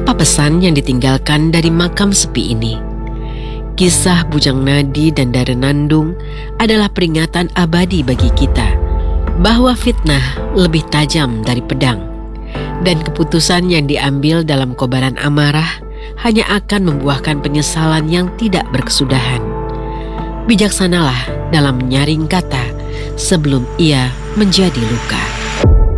Apa pesan yang ditinggalkan dari makam sepi ini? Kisah Bujang Nadi dan Dara Nandung adalah peringatan abadi bagi kita bahwa fitnah lebih tajam dari pedang, dan keputusan yang diambil dalam kobaran amarah hanya akan membuahkan penyesalan yang tidak berkesudahan. Bijaksanalah dalam menyaring kata sebelum ia menjadi luka.